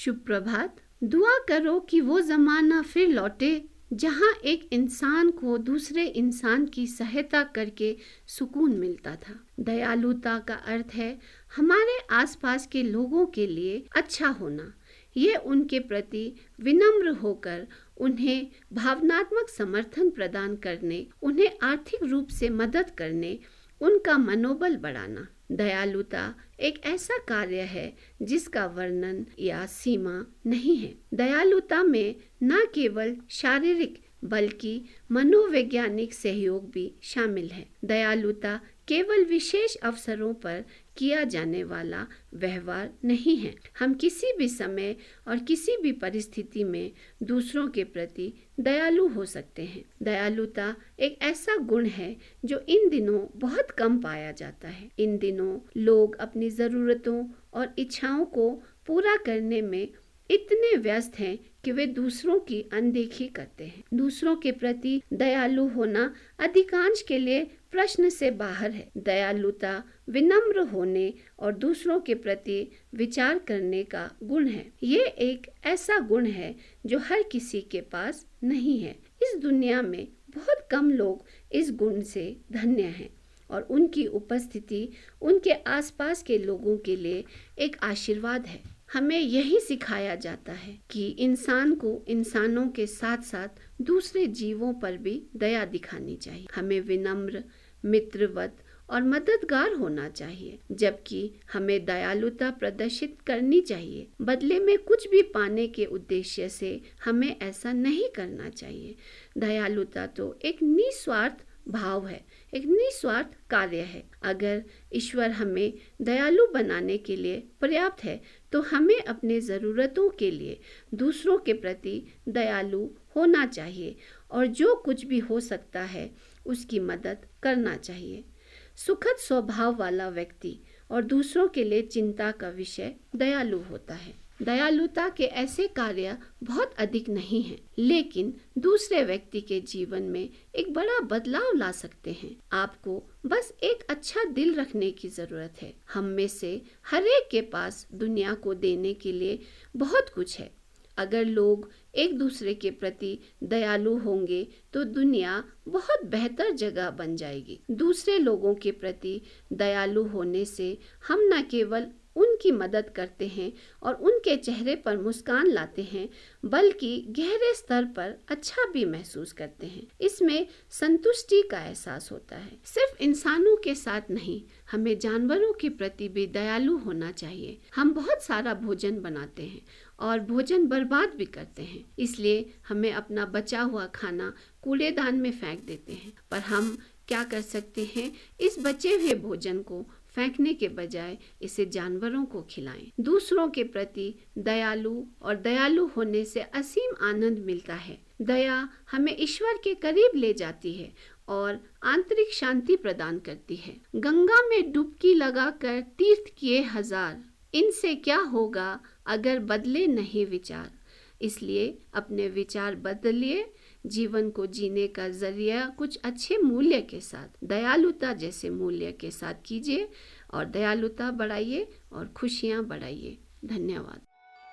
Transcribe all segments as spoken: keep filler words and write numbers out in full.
शुभ प्रभात। दुआ करो कि वो ज़माना फिर लौटे जहाँ एक इंसान को दूसरे इंसान की सहायता करके सुकून मिलता था। दयालुता का अर्थ है हमारे आसपास के लोगों के लिए अच्छा होना। ये उनके प्रति विनम्र होकर उन्हें भावनात्मक समर्थन प्रदान करने, उन्हें आर्थिक रूप से मदद करने, उनका मनोबल बढ़ाना। दयालुता एक ऐसा कार्य है जिसका वर्णन या सीमा नहीं है। दयालुता में न केवल शारीरिक बल्कि मनोवैज्ञानिक सहयोग भी शामिल है। दयालुता केवल विशेष अवसरों पर किया जाने वाला व्यवहार नहीं है। हम किसी भी समय और किसी भी परिस्थिति में दूसरों के प्रति दयालु हो सकते हैं। दयालुता एक ऐसा गुण है जो इन दिनों बहुत कम पाया जाता है। इन दिनों लोग अपनी ज़रूरतों और इच्छाओं को पूरा करने में इतने व्यस्त हैं कि वे दूसरों की अनदेखी करते हैं। दूसरों के प्रति दयालु होना अधिकांश के लिए प्रश्न से बाहर है। दयालुता विनम्र होने और दूसरों के प्रति विचार करने का गुण है। ये एक ऐसा गुण है जो हर किसी के पास नहीं है। इस दुनिया में बहुत कम लोग इस गुण से धन्य हैं और उनकी उपस्थिति उनके आसपास के लोगों के लिए एक आशीर्वाद है। हमें यही सिखाया जाता है कि इंसान को इंसानों के साथ साथ दूसरे जीवों पर भी दया दिखानी चाहिए। हमें विनम्र, मित्रवत और मददगार होना चाहिए, जबकि हमें दयालुता प्रदर्शित करनी चाहिए। बदले में कुछ भी पाने के उद्देश्य से हमें ऐसा नहीं करना चाहिए। दयालुता तो एक निस्वार्थ भाव है, एक निस्वार्थ कार्य है। अगर ईश्वर हमें दयालु बनाने के लिए पर्याप्त है तो हमें अपने ज़रूरतों के लिए दूसरों के प्रति दयालु होना चाहिए और जो कुछ भी हो सकता है उसकी मदद करना चाहिए। सुखद स्वभाव वाला व्यक्ति और दूसरों के लिए चिंता का विषय दयालु होता है। दयालुता के ऐसे कार्य बहुत अधिक नहीं हैं, लेकिन दूसरे व्यक्ति के जीवन में एक बड़ा बदलाव ला सकते हैं। आपको बस एक अच्छा दिल रखने की जरूरत है। हम में से हर एक के पास दुनिया को देने के लिए बहुत कुछ है। अगर लोग एक दूसरे के प्रति दयालु होंगे तो दुनिया बहुत बेहतर जगह बन जाएगी। दूसरे लोगों के प्रति दयालु होने से हम न केवल उनकी मदद करते हैं और उनके चेहरे पर मुस्कान लाते हैं, बल्कि गहरे स्तर पर अच्छा भी महसूस करते हैं। इसमें संतुष्टि का एहसास होता है। सिर्फ इंसानों के साथ नहीं, हमें जानवरों के प्रति भी दयालु होना चाहिए। हम बहुत सारा भोजन बनाते हैं और भोजन बर्बाद भी करते हैं, इसलिए हमें अपना बचा हुआ खाना कूड़ेदान में फेंक देते हैं। पर हम क्या कर सकते हैं? इस बचे हुए भोजन को फेंकने के बजाय इसे जानवरों को खिलाएं। दूसरों के प्रति दयालु और दयालु होने से असीम आनंद मिलता है। दया हमें ईश्वर के करीब ले जाती है और आंतरिक शांति प्रदान करती है। गंगा में डुबकी लगाकर तीर्थ किए हजार, इनसे क्या होगा अगर बदले नहीं विचार। इसलिए अपने विचार बदलिए, जीवन को जीने का जरिया कुछ अच्छे मूल्य के साथ, दयालुता जैसे मूल्य के साथ कीजिए और दयालुता बढ़ाइए और खुशियां बढ़ाइए। धन्यवाद।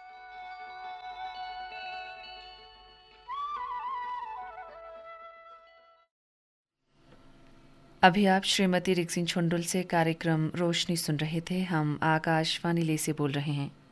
अभी आप श्रीमती रिक्सिन छुंडुल से कार्यक्रम रोशनी सुन रहे थे। हम आकाशवाणी ले से बोल रहे हैं।